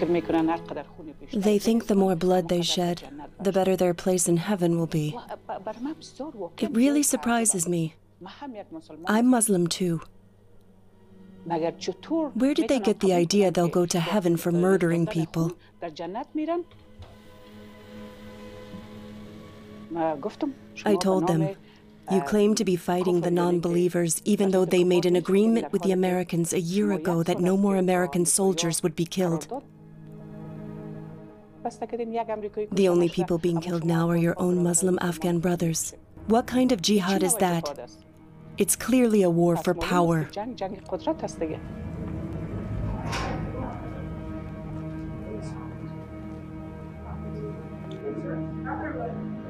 They think the more blood they shed, the better their place in heaven will be. It really surprises me. I'm Muslim too. Where did they get the idea they'll go to heaven for murdering people? I told them, you claim to be fighting the non-believers even though they made an agreement with the Americans a year ago that no more American soldiers would be killed. The only people being killed now are your own Muslim Afghan brothers. What kind of jihad is that? It's clearly a war for power.